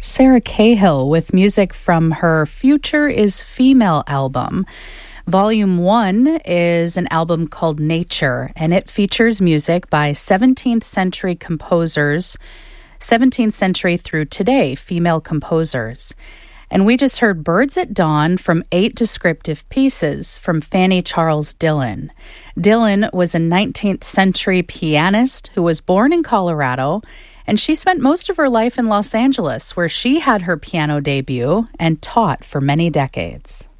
Sarah Cahill with music from her Future is Female album. Volume 1 is an album called Nature, and it features music by 17th century composers, 17th century through today, female composers. And we just heard Birds at Dawn from 8 descriptive pieces from Fanny Charles Dillon. Dillon was a 19th century pianist who was born in Colorado, and she spent most of her life in Los Angeles, where she had her piano debut and taught for many decades.